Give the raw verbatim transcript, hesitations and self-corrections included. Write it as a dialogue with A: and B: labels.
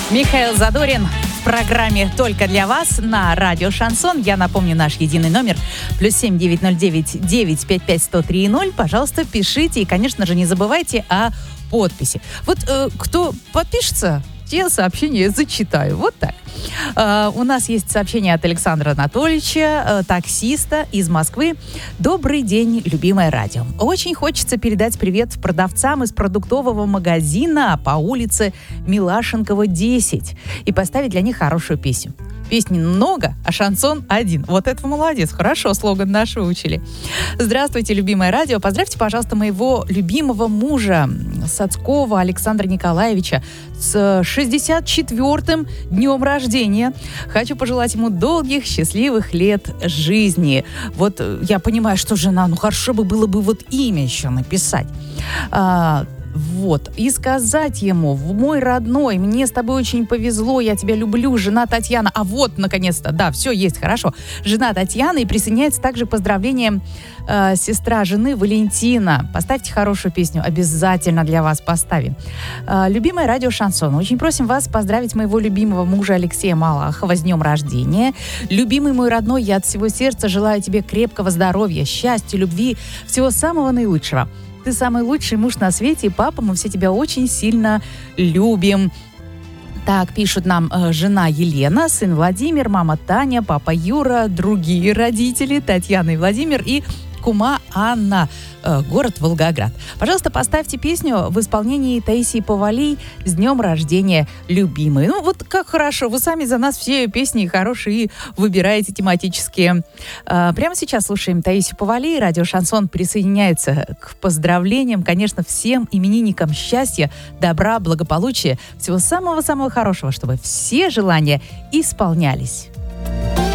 A: Михаил Задорин в программе «Только для вас» на радио «Шансон». Я напомню, наш единый номер плюс семь девять ноль девять девять пять пять сто три ноль. Пожалуйста, пишите. И, конечно же, не забывайте о подписи. Вот э, кто подпишется, те сообщения зачитаю. Вот так. Uh, у нас есть сообщение от Александра Анатольевича, uh, таксиста из Москвы. Добрый день, любимое радио. Очень хочется передать привет продавцам из продуктового магазина по улице Милашенкова, десять и поставить для них хорошую песню. Песни много, а шансон один. Вот это молодец. Хорошо, слоган наш выучили. Здравствуйте, любимое радио. Поздравьте, пожалуйста, моего любимого мужа Сацкова Александра Николаевича с шестьдесят четвёртым днем рождения. Хочу пожелать ему долгих, счастливых лет жизни. Вот я понимаю, что жена, ну хорошо бы было бы вот имя еще написать. А, Вот. И сказать ему: мой родной, мне с тобой очень повезло, я тебя люблю, жена Татьяна. А вот, наконец-то, да, все есть, хорошо. Жена Татьяна, и присоединяется также к поздравлениям э, сестра жены Валентина. Поставьте хорошую песню, обязательно для вас поставим. Э, любимое радио «Шансон». Очень просим вас поздравить моего любимого мужа Алексея Малахова с днем рождения. Любимый мой родной, я от всего сердца желаю тебе крепкого здоровья, счастья, любви, всего самого наилучшего. Ты самый лучший муж на свете, и папа, мы все тебя очень сильно любим. Так, пишут нам э, жена Елена, сын Владимир, мама Таня, папа Юра, другие родители, Татьяна и Владимир, и кума Анна, э, город Волгоград. Пожалуйста, поставьте песню в исполнении Таисии Повалий «С днем рождения, любимые». Ну, вот как хорошо, вы сами за нас все песни хорошие выбираете тематические. Э, прямо сейчас слушаем Таисию Повалий. Радио «Шансон» присоединяется к поздравлениям, конечно, всем именинникам счастья, добра, благополучия, всего самого-самого хорошего, чтобы все желания исполнялись.